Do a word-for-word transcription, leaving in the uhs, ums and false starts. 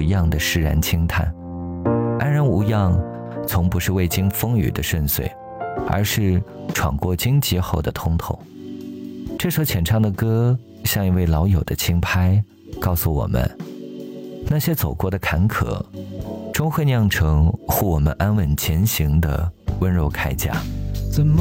一样的释然轻叹。安然无恙从不是未经风雨的顺遂，而是闯过荆棘后的通透。这首浅唱的歌像一位老友的轻拍，告诉我们那些走过的坎坷终会酿成护我们安稳前行的温柔铠甲。 怎么